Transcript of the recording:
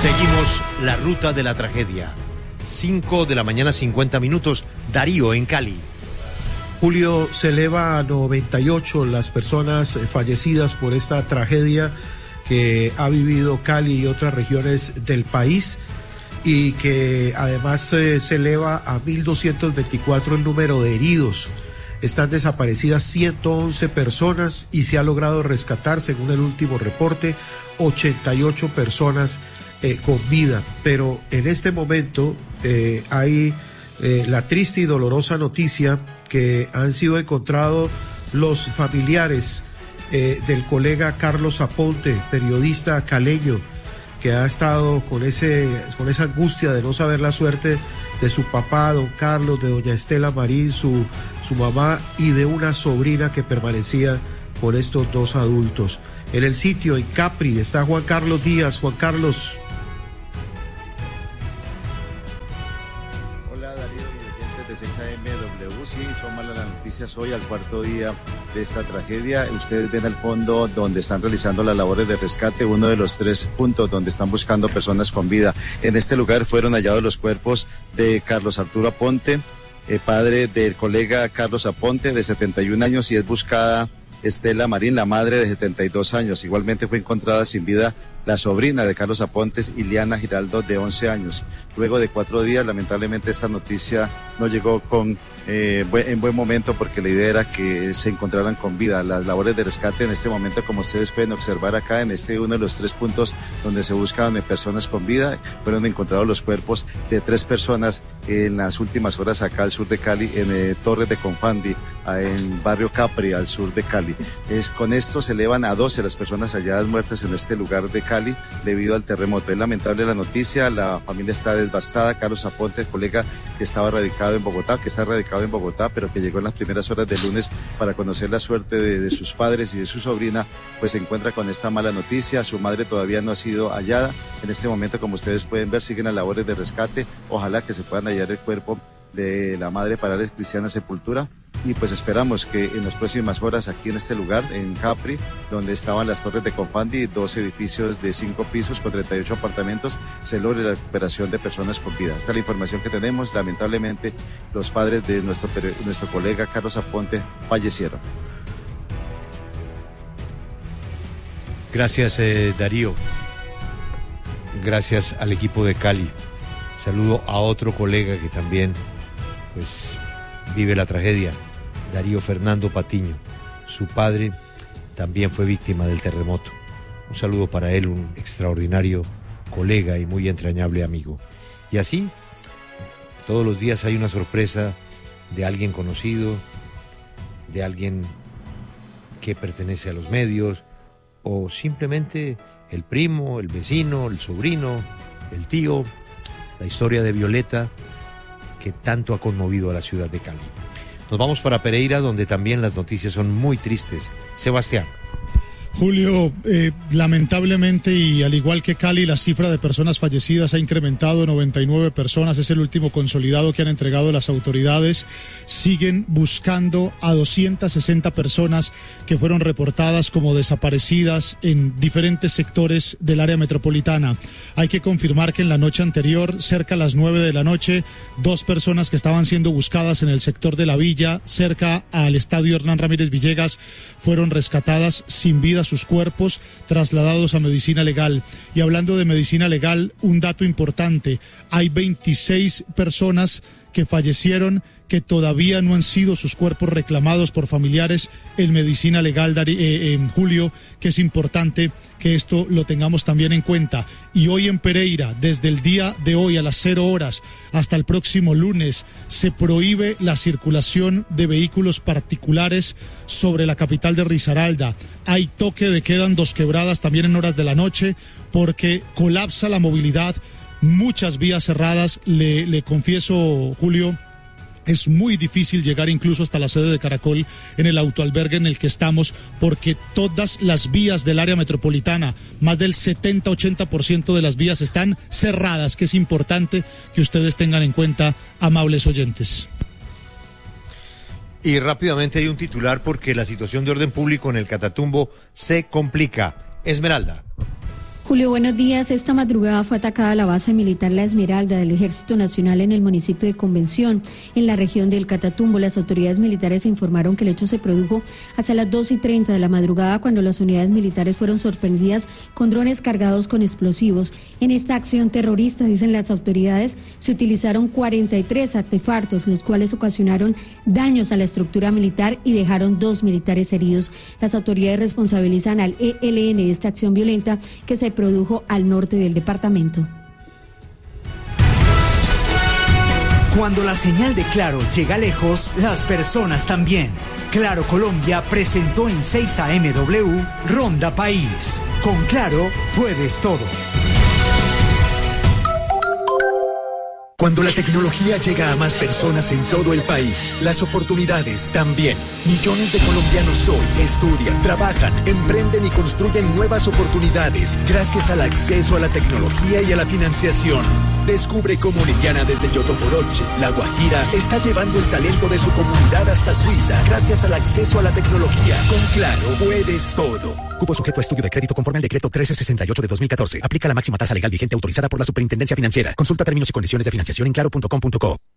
Seguimos la ruta de la tragedia. 5 de la mañana, 50 minutos. Darío, en Cali. Julio, se eleva a 98 las personas fallecidas por esta tragedia que ha vivido Cali y otras regiones del país, y que además se eleva a 1.224 el número de heridos. Están desaparecidas 111 personas y se ha logrado rescatar, según el último reporte, 88 personas con vida. Pero en este momento hay la triste y dolorosa noticia que han sido encontrados los familiares del colega Carlos Aponte, periodista caleño, que ha estado con esa angustia de no saber la suerte de su papá, don Carlos, de doña Estela Marín, su mamá, y de una sobrina que permanecía con estos dos adultos. En el sitio, en Capri, está Juan Carlos Díaz. Juan Carlos. Hola Darío y oyentes de CKMW. Sí, son malas las noticias hoy al cuarto día de esta tragedia. Ustedes ven al fondo donde están realizando las labores de rescate, uno de los 3 puntos donde están buscando personas con vida. En este lugar fueron hallados los cuerpos de Carlos Arturo Aponte, padre del colega Carlos Aponte, de 71 años, y es buscada Estela Marín, la madre, de 72 años. Igualmente fue encontrada sin vida la sobrina de Carlos Apontes, Iliana Giraldo, de 11 años. Luego de 4 días, lamentablemente esta noticia no llegó en buen momento, porque la idea era que se encontraran con vida. Las labores de rescate en este momento, como ustedes pueden observar acá, en uno de los 3 puntos donde se buscan personas con vida, fueron encontrados los cuerpos de 3 personas en las últimas horas acá al sur de Cali, en Torres de Confandi, en barrio Capri, al sur de Cali. Con esto se elevan a 12 las personas halladas muertas en este lugar de Cali debido al terremoto. Es lamentable la noticia, la familia está devastada. Carlos Aponte, el colega que está radicado en Bogotá, pero que llegó en las primeras horas del lunes para conocer la suerte de sus padres y de su sobrina, pues se encuentra con esta mala noticia. Su madre todavía no ha sido hallada. En este momento, como ustedes pueden ver, siguen las labores de rescate. Ojalá que se puedan hallar el cuerpo de la madre para darles cristiana sepultura. Y pues esperamos que en las próximas horas, aquí en este lugar, en Capri, donde estaban las Torres de Confandi, 2 edificios de 5 pisos con 38 apartamentos, se logre la recuperación de personas con vida. Esta es la información que tenemos. Lamentablemente, los padres de nuestro colega Carlos Aponte fallecieron. Gracias, Darío. Gracias al equipo de Cali. Saludo a otro colega que también, pues, vive la tragedia, Darío Fernando Patiño. Su padre también fue víctima del terremoto. Un saludo para él, un extraordinario colega y muy entrañable amigo. Y así, todos los días hay una sorpresa de alguien conocido, de alguien que pertenece a los medios, o simplemente el primo, el vecino, el sobrino, el tío. La historia de Violeta, que tanto ha conmovido a la ciudad de Cali. Nos vamos para Pereira, donde también las noticias son muy tristes. Sebastián. Julio, lamentablemente, y al igual que Cali, la cifra de personas fallecidas ha incrementado, 99 personas, es el último consolidado que han entregado las autoridades. Siguen buscando a 260 personas que fueron reportadas como desaparecidas en diferentes sectores del área metropolitana. Hay que confirmar que en la noche anterior, cerca a las 9 de la noche, 2 personas que estaban siendo buscadas en el sector de la Villa, cerca al estadio Hernán Ramírez Villegas, fueron rescatadas sin vida, sus cuerpos trasladados a medicina legal. Y hablando de medicina legal, un dato importante: hay 26 personas que fallecieron que todavía no han sido sus cuerpos reclamados por familiares en medicina legal, en Julio, que es importante que esto lo tengamos también en cuenta. Y hoy en Pereira, desde el día de hoy a las 0 horas hasta el próximo lunes, se prohíbe la circulación de vehículos particulares sobre la capital de Risaralda. Hay toque de queda en Dos Quebradas también en horas de la noche, porque colapsa la movilidad, muchas vías cerradas. Le confieso, Julio, es muy difícil llegar incluso hasta la sede de Caracol en el autoalbergue en el que estamos, porque todas las vías del área metropolitana, más del 70-80% de las vías están cerradas, que es importante que ustedes tengan en cuenta, amables oyentes. Y rápidamente hay un titular, porque la situación de orden público en el Catatumbo se complica. Esmeralda. Julio, buenos días. Esta madrugada fue atacada la base militar La Esmeralda del Ejército Nacional en el municipio de Convención, en la región del Catatumbo. Las autoridades militares informaron que el hecho se produjo hasta las 2:30 de la madrugada, cuando las unidades militares fueron sorprendidas con drones cargados con explosivos. En esta acción terrorista, dicen las autoridades, se utilizaron 43 artefactos, los cuales ocasionaron daños a la estructura militar y dejaron 2 militares heridos. Las autoridades responsabilizan al ELN de esta acción violenta que se produjo al norte del departamento. Cuando la señal de Claro llega lejos, las personas también. Claro Colombia presentó en 6 AM Ronda País. Con Claro puedes todo. Cuando la tecnología llega a más personas en todo el país, las oportunidades también. Millones de colombianos hoy estudian, trabajan, emprenden y construyen nuevas oportunidades gracias al acceso a la tecnología y a la financiación. Descubre cómo Liliana desde Yotoporoche, La Guajira, está llevando el talento de su comunidad hasta Suiza gracias al acceso a la tecnología. Con Claro puedes todo. Cupo sujeto a estudio de crédito conforme al decreto 1368 de 2014. Aplica la máxima tasa legal vigente autorizada por la Superintendencia Financiera. Consulta términos y condiciones de financiación en claro.com.co.